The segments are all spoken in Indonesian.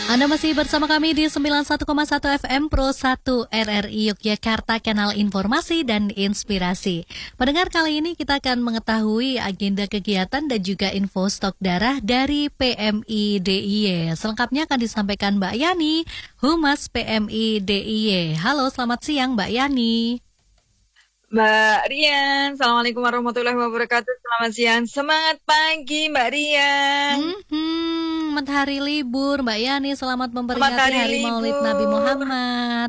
Anda masih bersama kami di 91,1 FM Pro 1 RRI Yogyakarta, kanal informasi dan inspirasi. Pendengar, kali ini kita akan mengetahui agenda kegiatan dan juga info stok darah dari PMI DIY. Selengkapnya akan disampaikan Mbak Yani, Humas PMI DIY. Halo, selamat siang Mbak Yani. Mbak Rian, Assalamualaikum warahmatullahi wabarakatuh. Selamat siang, semangat pagi Mbak Rian. Matahari libur, Mbak Yani, selamat memperingati Hari Maulid Nabi Muhammad.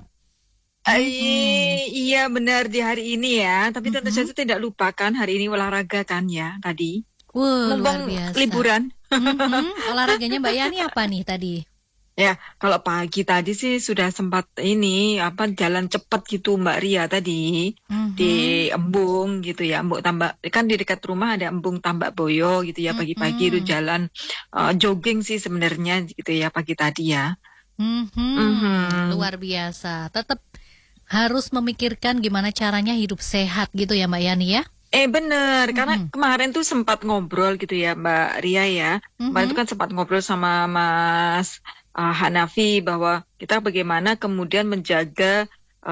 Iya benar di hari ini ya, tapi tentu saja tidak lupakan hari ini olahraga kan ya tadi. Luar biasa. Liburan. Olahraganya Mbak Yani apa nih tadi? Ya, kalau pagi tadi sih sudah sempat jalan cepat gitu Mbak Ria tadi di Embung gitu ya, Embung Tambak, kan di dekat rumah ada Embung Tambak Boyo gitu ya, pagi-pagi itu jalan jogging sih sebenarnya gitu ya pagi tadi ya. Luar biasa, tetap harus memikirkan gimana caranya hidup sehat gitu ya Mbak Yani ya. Bener, karena kemarin tuh sempat ngobrol gitu ya Mbak Ria ya. Kemarin tuh kan sempat ngobrol sama Mas Hanafi bahwa kita bagaimana kemudian menjaga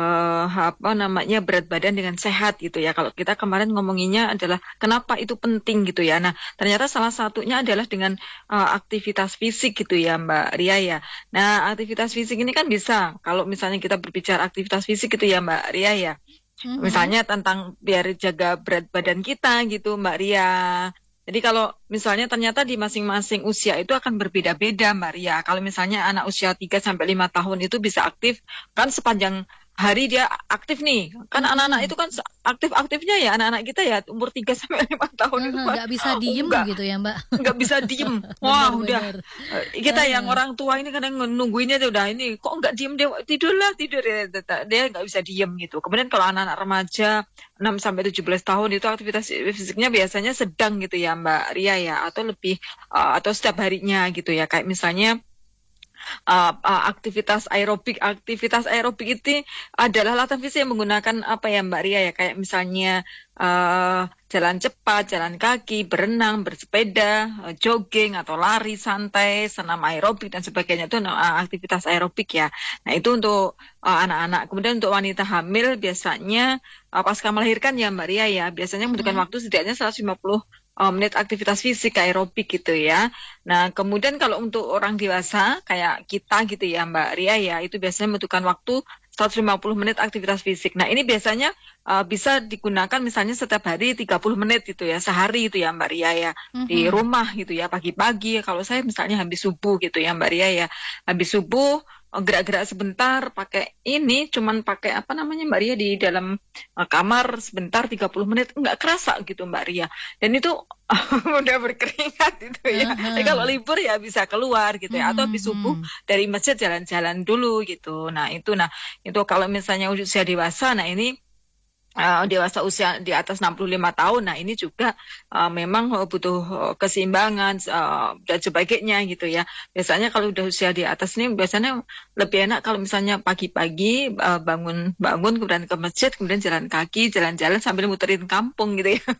berat badan dengan sehat gitu ya. Kalau kita kemarin ngomonginnya adalah kenapa itu penting gitu ya. Nah, ternyata salah satunya adalah dengan aktivitas fisik gitu ya Mbak Ria ya. Nah, aktivitas fisik ini kan bisa kalau misalnya kita berbicara aktivitas fisik gitu ya Mbak Ria ya. Misalnya tentang biar jaga berat badan kita gitu Mbak Ria. Jadi kalau misalnya ternyata di masing-masing usia itu akan berbeda-beda Mbak Ria. Kalau misalnya anak usia 3-5 tahun itu bisa aktif kan sepanjang hari dia aktif nih. Kan anak-anak itu kan aktif-aktifnya ya anak-anak kita ya umur 3-5 tahun itu kan. Nggak bisa diem gitu ya Mbak. Nggak bisa diem. Wah udah. Kita yang orang tua ini kadang nungguinnya udah ini kok nggak diem dia tidur ya. Dia nggak bisa diem gitu. Kemudian kalau anak-anak remaja 6-17 tahun itu aktivitas fisiknya biasanya sedang gitu ya Mbak Ria ya, atau lebih atau setiap harinya gitu ya, kayak misalnya aktivitas aerobik itu adalah latihan fisik yang menggunakan apa ya Mbak Ria ya, kayak misalnya jalan cepat, jalan kaki, berenang, bersepeda, jogging atau lari santai, senam aerobik dan sebagainya, itu aktivitas aerobik ya. Nah itu untuk anak-anak. Kemudian untuk wanita hamil biasanya pasca melahirkan ya Mbak Ria ya, biasanya membutuhkan waktu setidaknya 150 menit aktivitas fisik aerobik gitu ya. Nah, kemudian kalau untuk orang dewasa kayak kita gitu ya Mbak Ria ya, itu biasanya membutuhkan waktu 150 menit aktivitas fisik. Nah, ini biasanya bisa digunakan misalnya setiap hari 30 menit gitu ya, sehari itu ya Mbak Ria ya, di rumah gitu ya, pagi-pagi. Kalau saya misalnya habis subuh gitu ya Mbak Ria ya, habis subuh gerak-gerak sebentar pakai ini, cuman pakai Mbak Ria di dalam kamar sebentar 30 menit, nggak kerasa gitu Mbak Ria. Dan itu udah berkeringat gitu ya. Jadi kalau libur ya bisa keluar gitu ya, atau habis subuh dari masjid jalan-jalan dulu gitu. Nah itu kalau misalnya usia dewasa, nah ini dewasa usia di atas 65 tahun, nah ini juga memang butuh keseimbangan dan sebagainya gitu ya. Biasanya kalau udah usia di atas ini biasanya lebih enak kalau misalnya pagi-pagi bangun kemudian ke masjid, kemudian jalan kaki, jalan-jalan sambil muterin kampung gitu ya.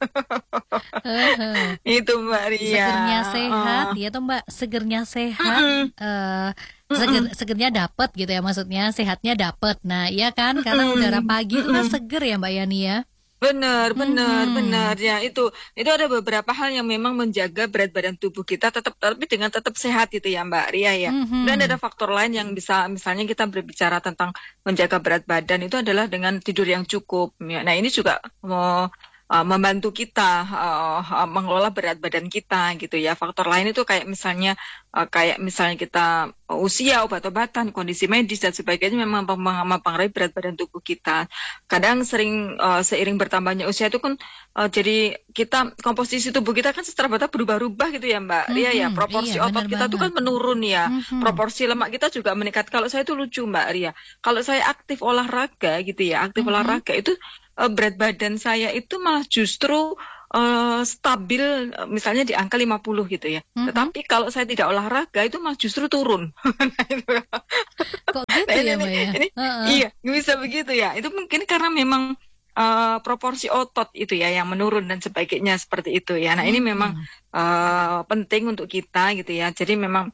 Itu Mbak Ria. Segernya sehat ya toh Mbak, segernya sehat. Segernya dapat gitu ya, maksudnya sehatnya dapat. Nah iya kan, karena udara pagi itu kan seger ya Mbak Yani ya. Benar ya, itu ada beberapa hal yang memang menjaga berat badan tubuh kita tapi dengan tetap sehat gitu ya Mbak Ria ya. Dan ada faktor lain yang bisa, misalnya kita berbicara tentang menjaga berat badan itu adalah dengan tidur yang cukup. Nah ini juga membantu kita mengelola berat badan kita gitu ya. Faktor lain itu kayak misalnya kita usia, obat-obatan, kondisi medis dan sebagainya memang mempengaruhi berat badan tubuh kita. Kadang seiring bertambahnya usia itu kan jadi kita, komposisi tubuh kita kan secara bertahap berubah-ubah gitu ya Mbak Ria ya. Proporsi otot kita tuh kan menurun ya. Proporsi lemak kita juga meningkat. Kalau saya tuh lucu Mbak Ria, kalau saya aktif olahraga gitu ya, olahraga itu berat badan saya itu malah justru stabil, misalnya di angka 50 gitu ya. Tetapi kalau saya tidak olahraga itu malah justru turun. Kok gitu ya Mbak ya? Iya, bisa begitu ya. Itu mungkin karena memang proporsi otot itu ya yang menurun dan sebagainya seperti itu ya. Nah ini memang penting untuk kita gitu ya. Jadi memang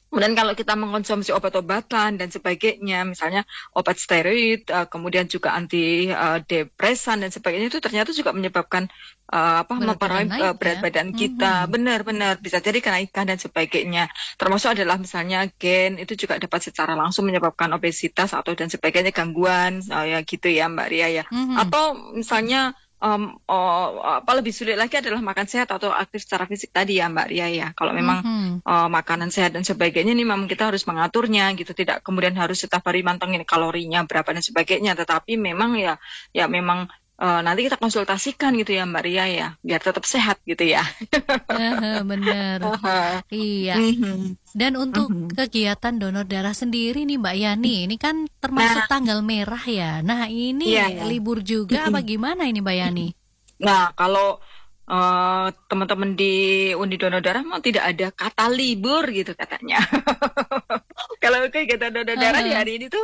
Kemudian kalau kita mengkonsumsi obat-obatan dan sebagainya, misalnya obat steroid, kemudian juga anti depresan dan sebagainya, itu ternyata juga menyebabkan Berat badan mempengaruhi naik berat ya. badan kita. Benar-benar bisa jadi kenaikan dan sebagainya. Termasuk adalah misalnya gen itu juga dapat secara langsung menyebabkan obesitas atau dan sebagainya, gangguan ya gitu ya Mbak Ria ya. Mhm. Atau misalnya lebih sulit lagi adalah makan sehat atau aktif secara fisik tadi ya Mbak Ria ya. Kalau memang Mhm. makanan sehat dan sebagainya ini memang kita harus mengaturnya gitu, tidak kemudian harus setiap hari mantengin kalorinya berapa dan sebagainya, tetapi memang ya memang nanti kita konsultasikan gitu ya Mbak Ria ya, biar tetap sehat gitu ya. Bener. Iya. Mhm, Dan untuk mhm. kegiatan donor darah sendiri nih Mbak Yani, ini kan termasuk Nah, tanggal merah ya. Nah, iya ini ya. libur juga apa Mhm. gimana ini Mbak Yani? Nah, kalau teman-teman di Undi Donor Darah mau tidak ada kata libur gitu katanya. Kalau kegiatan donor darah di hari ini tuh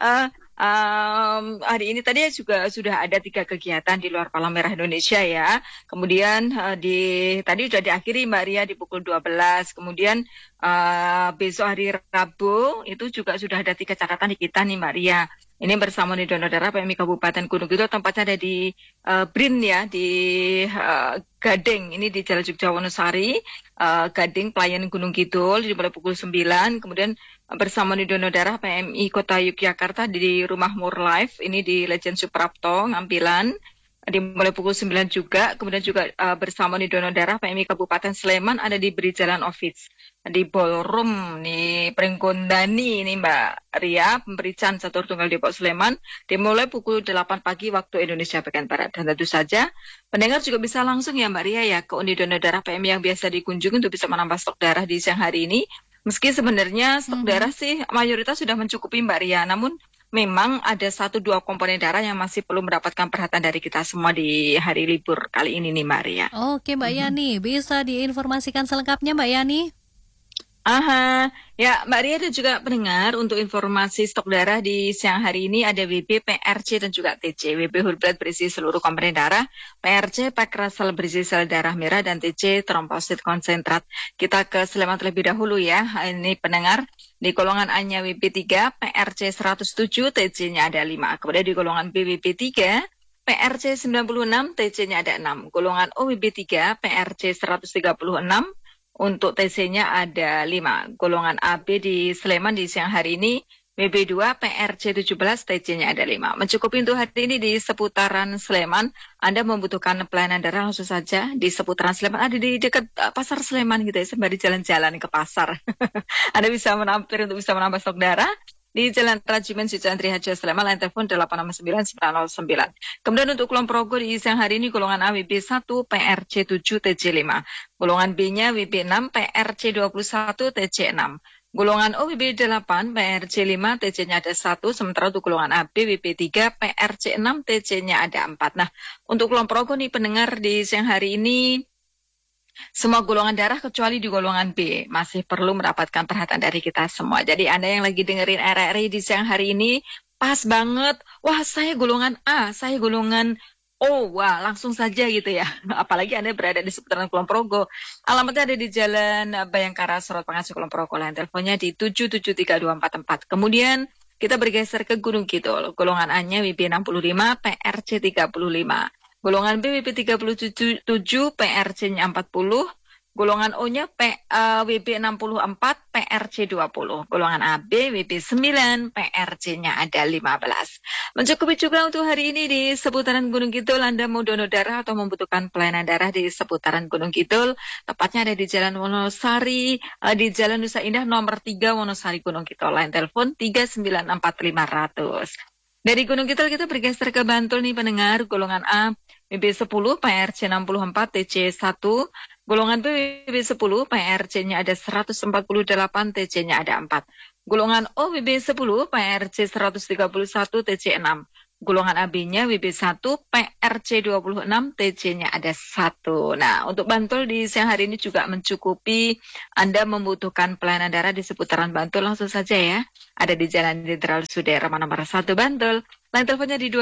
hari ini tadi juga sudah ada 3 kegiatan di luar Palang Merah Indonesia ya. Kemudian tadi sudah diakhiri Mbak Ria di pukul 12. Kemudian besok hari Rabu itu juga sudah ada 3 catatan di kita nih Mbak Ria. Ini bersama di Donor Darah PMI Kabupaten Gunung Kidul, tempatnya ada di BRIN ya, di Gading. Ini di Jalan Jogja Wonosari, Gading Pelayan Gunung Kidul, dimulai pukul 9. Kemudian bersama di Donor Darah PMI Kota Yogyakarta di Rumah More Life, ini di Legend Suprapto, Ngampilan, dimulai pukul 9 juga. Kemudian juga bersama di Donor Darah PMI Kabupaten Sleman ada di Beri Jalan Office, di Ballroom, di Pringgondani, ini Mbak Ria, Pemberian Catur Tunggal Depok Sleman, dimulai pukul 8 pagi waktu Indonesia bagian Barat. Dan tentu saja pendengar juga bisa langsung ya Mbak Ria ya ke Unit Donor Darah PMI yang biasa dikunjungi untuk bisa menambah stok darah di siang hari ini. Meski sebenarnya stok darah Mhm. sih mayoritas sudah mencukupi Mbak Ria, namun memang ada 1-2 komponen darah yang masih perlu mendapatkan perhatian dari kita semua di hari libur kali ini nih Mbak Ria. Oke Mbak Mhm. Yani, bisa diinformasikan selengkapnya Mbak Yani? Aha, ya Mbak Ria dan juga pendengar, untuk informasi stok darah di siang hari ini ada WB, PRC dan juga TC. WB whole blood berisi seluruh komponen darah, PRC pack rasal berisi sel darah merah, dan TC trombosit konsentrat. Kita ke Sleman terlebih dahulu ya. Ini pendengar, di golongan A-nya WB 3, PRC 107, TC-nya ada 5. Kemudian di golongan B WB 3, PRC 96, TC-nya ada 6. Golongan O WB 3, PRC 136, untuk TC-nya ada 5. Golongan AB di Sleman di siang hari ini, WB2, PRC 17, TC-nya ada 5. Mencukupi untuk hari ini di seputaran Sleman. Anda membutuhkan pelayanan darah langsung saja di seputaran Sleman. Ada di dekat pasar Sleman gitu ya, sembari jalan-jalan ke pasar. Anda bisa menampir untuk bisa menambah stok darah di Jalan Rajimen Suciantri Haja Sleman, line telepon 869 909. Kemudian untuk Kulon Progo di siang hari ini, golongan A WB 1, PRC 7, TC 5. Golongan B-nya WB 6, PRC 21, TC 6. Golongan O WB 8, PRC 5, TC-nya ada 1. Sementara untuk golongan AB WB 3, PRC 6, TC-nya ada 4. Nah, untuk Kulon Progo nih pendengar di siang hari ini, semua golongan darah kecuali di golongan B masih perlu mendapatkan perhatian dari kita semua. Jadi Anda yang lagi dengerin RRI di siang hari ini, pas banget. Wah, saya golongan A, saya golongan O. Wah, langsung saja gitu ya. Apalagi Anda berada di seputaran Kulon Progo. Alamatnya ada di Jalan Bayangkara, Sorot Pangasi, Kulon Progo. Lain teleponnya di 7732444. Kemudian kita bergeser ke Gunung Kidul. Golongan A-nya WB 65, PRC 35. Golongan B WB 37, PRC-nya 40. Golongan O-nya WB 64, PRC 20. Golongan AB WB 9, PRC-nya ada 15. Mencukupi juga untuk hari ini di seputaran Gunung Kidul. Anda mau donor darah atau membutuhkan pelayanan darah di seputaran Gunung Kidul, tepatnya ada di Jalan Wonosari, di Jalan Nusa Indah nomor 3 Wonosari Gunung Kidul. Line telepon 394 500. Dari Gunung Kidul kita bergeser ke Bantul nih pendengar. Golongan A WB 10, PRC 64, TC 1. Golongan B WB 10, PRC-nya ada 148, TC-nya ada 4. Golongan O WB 10, PRC 131, TC 6. Golongan AB-nya WB 1, PRC 26, TC-nya ada 1. Nah, untuk Bantul di siang hari ini juga mencukupi. Anda membutuhkan pelayanan darah di seputaran Bantul, langsung saja ya. Ada di Jalan Jenderal Sudirman nomor 1 Bantul. Line teleponnya di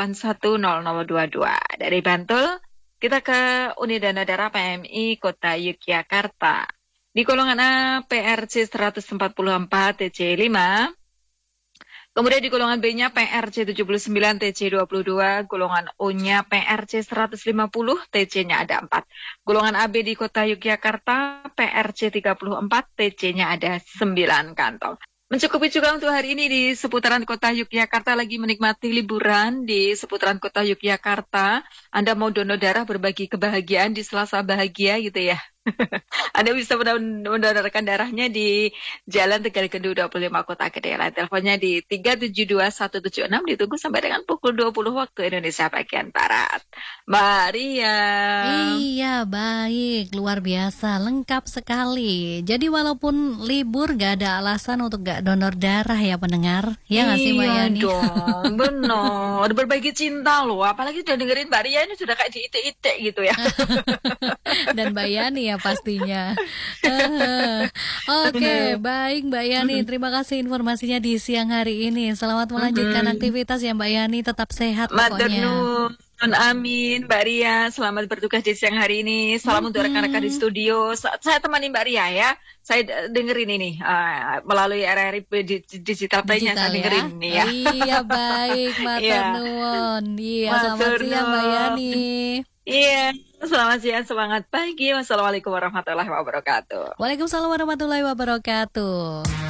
2810022. Dari Bantul, kita ke Unit Donor Darah PMI Kota Yogyakarta. Di golongan A, PRC 144 TC 5. Kemudian di golongan B-nya PRC 79 TC 22, golongan O-nya PRC 150, TC-nya ada 4. Golongan AB di Kota Yogyakarta, PRC 34, TC-nya ada 9 kantong. Mencukupi juga untuk hari ini di seputaran Kota Yogyakarta, lagi menikmati liburan di seputaran Kota Yogyakarta. Anda mau donor darah, berbagi kebahagiaan di Selasa bahagia gitu ya. Anda bisa mendonorkan darahnya di Jalan Tegal Gendu 25 Kota Kediri. Teleponnya di 372176, ditunggu sampai dengan pukul 20 waktu Indonesia bagian Barat. Mbak Ria. Iya, baik, luar biasa, lengkap sekali. Jadi walaupun libur gak ada alasan untuk gak donor darah ya pendengar. Ya gak sih Mbak Yani? Iya dong, benar. Berbagi cinta loh. Apalagi udah dengerin Mbak Ria ini sudah kayak diitik-itik gitu ya. Dan Mbak Yani ya pastinya. Oke, baik Mbak Yani. Terima kasih informasinya di siang hari ini. Selamat melanjutkan aktivitas ya Mbak Yani. Tetap sehat pokoknya. Amin, Mbak Ria. Selamat bertugas di siang hari ini. Salam untuk rekan-rekan di studio. Saya temani Mbak Ria ya. Saya dengerin ini melalui RRI Digital Play-nya. Saya dengerin ya? nih ya. Iya, baik, Matur nuwun. Iya, selamat siang Mbak Yani. Iya, selamat siang, semangat pagi. Wassalamualaikum warahmatullahi wabarakatuh. Waalaikumsalam warahmatullahi wabarakatuh.